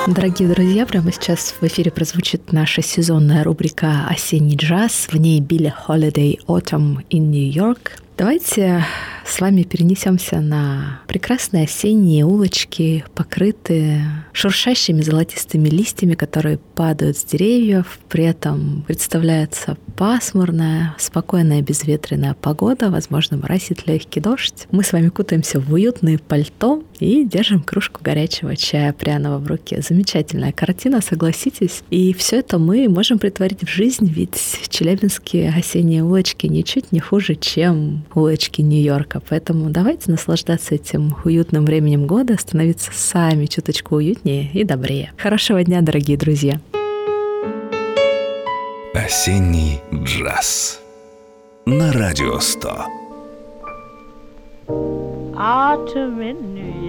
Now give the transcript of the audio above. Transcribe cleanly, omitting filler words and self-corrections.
Дорогие друзья, прямо сейчас в эфире прозвучит наша сезонная рубрика «Осенний джаз». В ней Билли Холидей «Autumn in New York». Давайте с вами перенесемся на прекрасные осенние улочки, покрытые шуршащими золотистыми листьями, которые падают с деревьев. При этом представляется пасмурная, спокойная, безветренная погода. Возможно, моросит легкий дождь. Мы с вами кутаемся в уютные пальто и держим кружку горячего чая пряного в руке. Замечательная картина, согласитесь. И все это мы можем претворить в жизнь, ведь челябинские осенние улочки ничуть не хуже, чем улочки Нью-Йорка. Поэтому давайте наслаждаться этим уютным временем года, становиться сами чуточку уютнее и добрее. Хорошего дня, дорогие друзья! Осенний джаз на Радио 100. Autumn in New